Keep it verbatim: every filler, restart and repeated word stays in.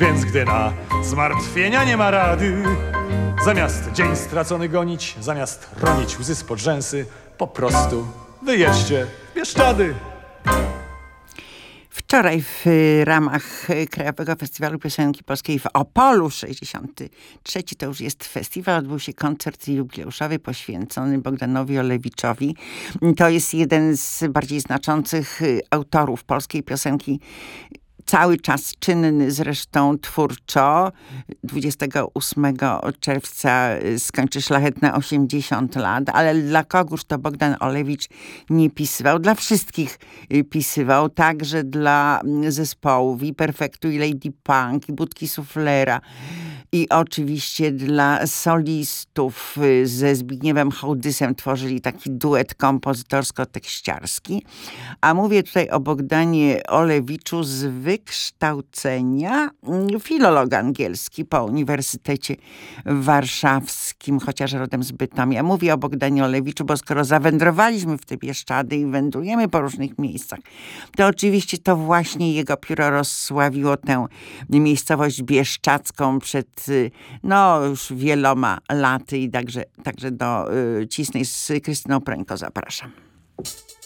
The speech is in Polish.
Więc gdy na zmartwienia nie ma rady, zamiast dzień stracony gonić, zamiast ronić łzy spod rzęsy, po prostu wyjedźcie w Bieszczady. Wczoraj w ramach Krajowego Festiwalu Piosenki Polskiej w Opolu sześćdziesiąty trzeci, to już jest festiwal, odbył się koncert jubileuszowy poświęcony Bogdanowi Olewiczowi. To jest jeden z bardziej znaczących autorów polskiej piosenki, cały czas czynny zresztą twórczo. dwudziestego ósmego czerwca skończy szlachetne osiemdziesiąt lat, ale dla kogóż to Bogdan Olewicz nie pisywał? Dla wszystkich pisywał, także dla zespołów i Perfektu, i Lady Punk, i Budki Suflera, i oczywiście dla solistów. Ze Zbigniewem Hołdysem tworzyli taki duet kompozytorsko-tekściarski. A mówię tutaj o Bogdanie Olewiczu z wykształcenia filolog angielski po Uniwersytecie Warszawskim, chociaż rodem z Bytomia. Mówię o Bogdanie Olewiczu, bo skoro zawędrowaliśmy w te Bieszczady i wędrujemy po różnych miejscach, to oczywiście to właśnie jego pióro rozsławiło tę miejscowość bieszczadzką przed no już wieloma laty i także, także do y, Cisnej z Krystyną Prońko zapraszam.